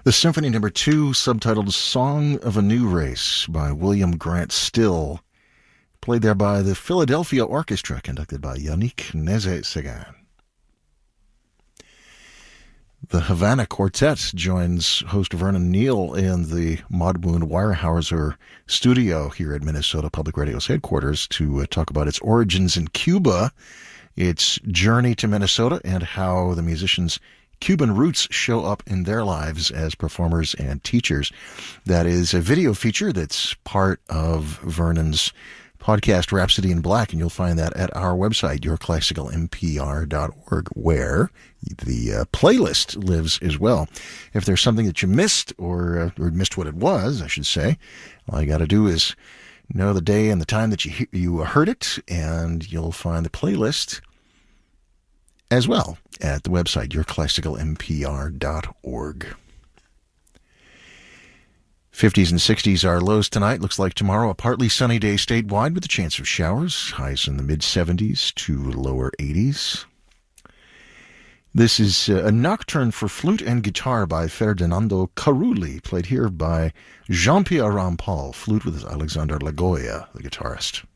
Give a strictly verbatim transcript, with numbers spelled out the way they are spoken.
The Symphony Number Two, subtitled Song of a New Race by William Grant Still, played there by the Philadelphia Orchestra, conducted by Yannick Nézet-Séguin. The Havana Quartet joins host Vernon Neal in the Maudmoon Weyerhaeuser studio here at Minnesota Public Radio's headquarters to uh, talk about its origins in Cuba, its journey to Minnesota, and how the musicians' Cuban roots show up in their lives as performers and teachers. That is a video feature that's part of Vernon's podcast Rhapsody in Black, and you'll find that at our website, your classical m p r dot org, where the uh, playlist lives as well. If there's something that you missed, or, uh, or missed what it was, I should say, all you got to do is know the day and the time that you you heard it, and you'll find the playlist as well at the website, your classical m p r dot org. fifties and sixties are lows tonight. Looks like tomorrow a partly sunny day statewide with a chance of showers. Highs in the mid-seventies to lower eighties. This is a nocturne for flute and guitar by Ferdinando Carulli, played here by Jean-Pierre Rampal, flute with Alexander Lagoya, the guitarist.